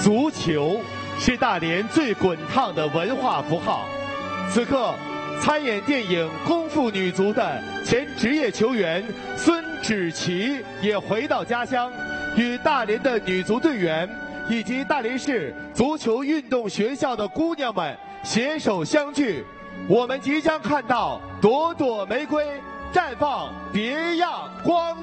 足球是大连最滚烫的文化符号。此刻，参演电影《功夫女足》的前职业球员孙芷琪也回到家乡，与大连的女足队员以及大连市足球运动学校的姑娘们携手相聚。我们即将看到朵朵玫瑰绽放别样光